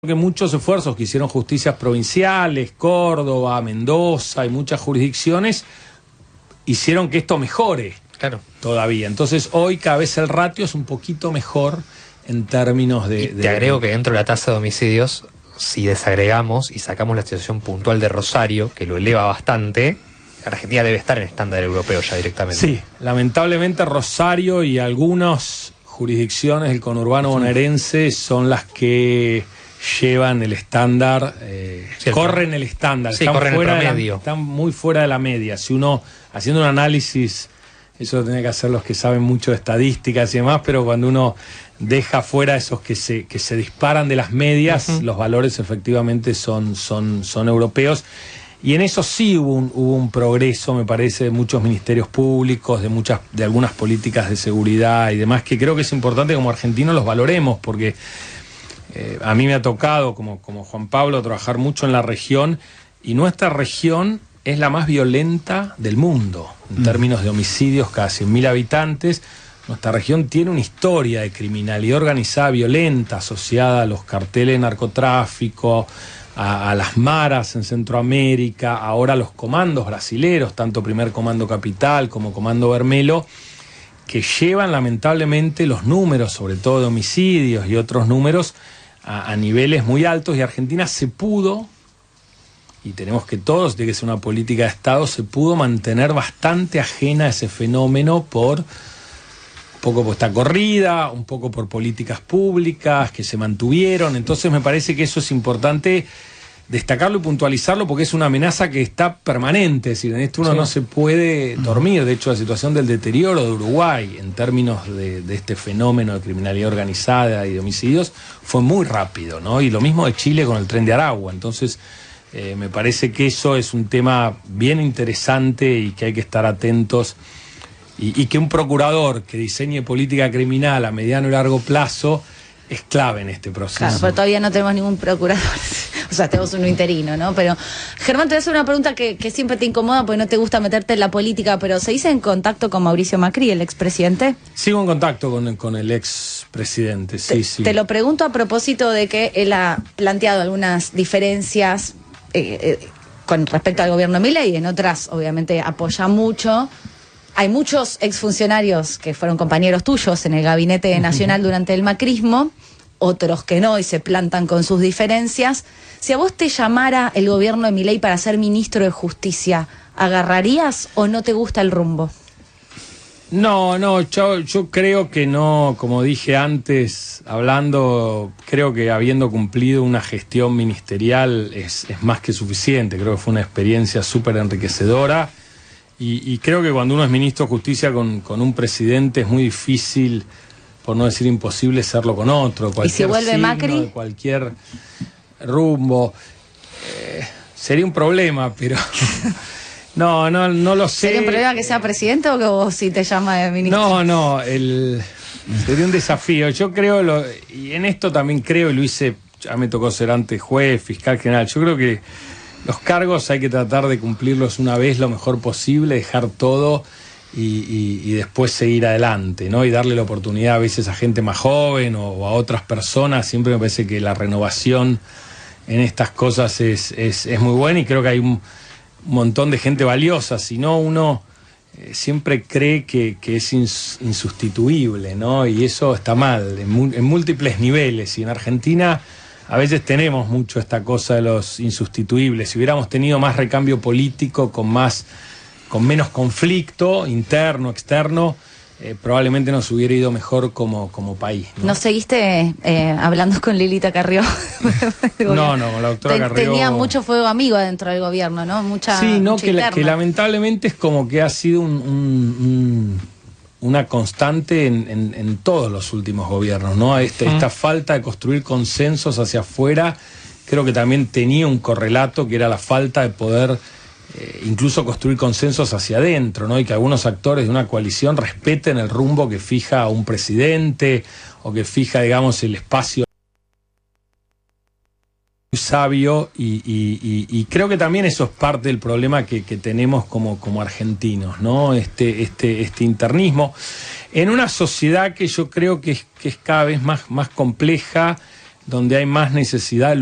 que muchos esfuerzos que hicieron justicias provinciales, Córdoba, Mendoza y muchas jurisdicciones, hicieron que esto mejore todavía. Entonces hoy cada vez el ratio es un poquito mejor en términos de... Te agrego que dentro de la tasa de homicidios, si desagregamos y sacamos la situación puntual de Rosario, que lo eleva bastante, Argentina debe estar en estándar europeo ya directamente. Sí, lamentablemente Rosario y algunas jurisdicciones del conurbano bonaerense son las que llevan el estándar, corren el estándar, sí, están corren fuera el promedio. están muy fuera de la media. Si uno, haciendo un análisis, eso lo tiene que hacer los que saben mucho de estadísticas y demás, pero cuando uno deja fuera esos que se disparan de las medias, los valores efectivamente son europeos. Y en eso sí hubo un progreso, me parece, de muchos ministerios públicos, de algunas políticas de seguridad y demás, que creo que es importante como argentinos los valoremos, porque a mí me ha tocado, como Juan Pablo, trabajar mucho en la región, y nuestra región es la más violenta del mundo, en términos de homicidios, cada 100.000 habitantes. Nuestra región tiene una historia de criminalidad organizada violenta, asociada a los carteles de narcotráfico, a las maras en Centroamérica, ahora a los comandos brasileros, tanto Primer Comando Capital como Comando Vermelo, que llevan lamentablemente los números, sobre todo de homicidios y otros números, a niveles muy altos. Y Argentina se pudo, y tenemos que todos, tiene que ser una política de Estado, se pudo mantener bastante ajena a ese fenómeno un poco por esta corrida, un poco por políticas públicas que se mantuvieron. Entonces me parece que eso es importante destacarlo y puntualizarlo, porque es una amenaza que está permanente. Es decir, en esto uno no se puede dormir. De hecho, la situación del deterioro de Uruguay en términos de este fenómeno de criminalidad organizada y de homicidios fue muy rápido, ¿no? Y lo mismo de Chile con el Tren de Aragua. Entonces me parece que eso es un tema bien interesante y que hay que estar atentos, y que un procurador que diseñe política criminal a mediano y largo plazo es clave en este proceso. Claro, pero todavía no tenemos ningún procurador. O sea, tenemos uno interino, ¿no? Pero, Germán, te voy a hacer una pregunta que siempre te incomoda porque no te gusta meterte en la política, pero ¿seguís en contacto con Mauricio Macri, el expresidente? Sigo en contacto con el expresidente, sí. Te lo pregunto a propósito de que él ha planteado algunas diferencias con respecto al gobierno de Milei, en otras, obviamente, apoya mucho. Hay muchos exfuncionarios que fueron compañeros tuyos en el gabinete nacional durante el macrismo, otros que no, y se plantan con sus diferencias. Si a vos te llamara el gobierno de Milei para ser ministro de Justicia, ¿agarrarías o no te gusta el rumbo? No, yo creo que no, como dije antes, hablando, creo que habiendo cumplido una gestión ministerial es más que suficiente. Creo que fue una experiencia súper enriquecedora. Y creo que cuando uno es ministro de Justicia con un presidente es muy difícil, por no decir imposible, serlo con otro. ¿Y si vuelve Macri? De cualquier rumbo. Sería un problema, pero no lo sé. ¿Sería un problema que sea presidente o si te llama de ministro? No, sería un desafío. Yo creo, y en esto también creo, y lo hice, ya me tocó ser antes juez, fiscal general, yo creo que los cargos hay que tratar de cumplirlos una vez lo mejor posible, dejar todo y después seguir adelante, ¿no? Y darle la oportunidad a veces a gente más joven o a otras personas. Siempre me parece que la renovación en estas cosas es muy buena, y creo que hay un montón de gente valiosa. Si no, uno siempre cree que es insustituible, ¿no? Y eso está mal en múltiples niveles. Y en Argentina a veces tenemos mucho esta cosa de los insustituibles. Si hubiéramos tenido más recambio político, con menos conflicto interno, externo, probablemente nos hubiera ido mejor como país, ¿no? ¿No seguiste hablando con Lilita Carrió? No, con la doctora Carrió. Tenía mucho fuego amigo adentro del gobierno, ¿no? Mucha que lamentablemente es como que ha sido una constante en todos los últimos gobiernos, ¿no? Esta falta de construir consensos hacia afuera, creo que también tenía un correlato, que era la falta de poder incluso construir consensos hacia adentro, ¿no? Y que algunos actores de una coalición respeten el rumbo que fija un presidente, o que fija, digamos, el espacio sabio, y creo que también eso es parte del problema que tenemos como argentinos, ¿no? Este internismo en una sociedad que yo creo que es cada vez más compleja, donde hay más necesidad